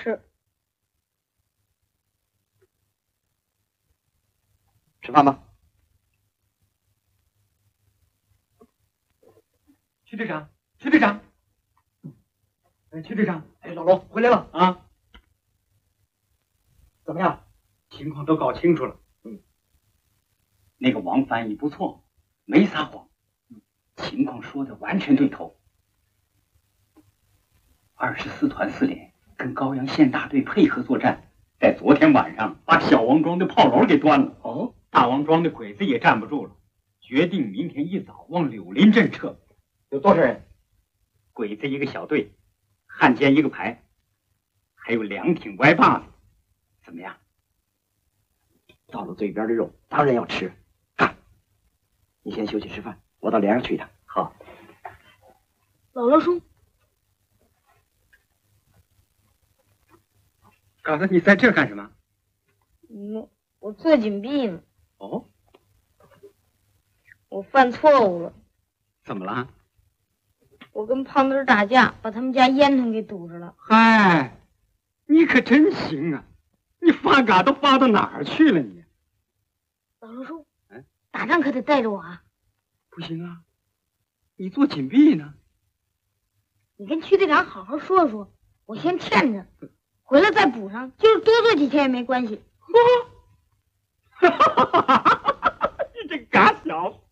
是。 吃饭吧。 徐队长，徐队长，徐队长， 老罗回来了啊？ 怎么样？ 情况都搞清楚了。 那个王翻译不错，没撒谎，情况说的完全对头。24团4连跟高阳县大队配合作战，在昨天晚上把小王庄的炮楼给端了。 哦，大王庄的鬼子也站不住了，决定明天一早往柳林镇撤。 有多少人？ 鬼子一个小队，汉奸一个排，还有2挺歪把子。怎么样？ 到了嘴边的肉，当然要吃。干！你先休息吃饭，我到连上去一趟。 好。 老罗叔， 刚才你在这干什么？ 我做紧闭呢。 哦， 我犯错误了。 怎么了？ 我跟胖墩打架，把他们家烟囱给堵着了。 嗨，你可真行啊！你发嘎都发到哪儿去了你？ 老罗叔，打仗可得带着我啊！ 不行啊，你做紧闭呢。 你跟区队长好好说说，我先欠着，回来再补上，就是多做几天也没关系。 哈哈哈哈哈！你这嘎小子！